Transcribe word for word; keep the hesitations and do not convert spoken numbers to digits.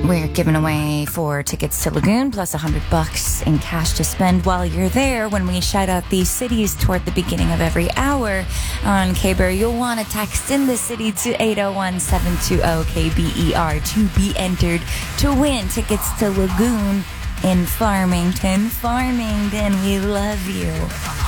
We're giving away four tickets to Lagoon plus a hundred bucks in cash to spend while you're there. When we shout out these cities toward the beginning of every hour on K-B E R, you'll want to text in the city to eight oh one, seven two oh, K B E R to be entered to win tickets to Lagoon in Farmington. Farmington, we love you.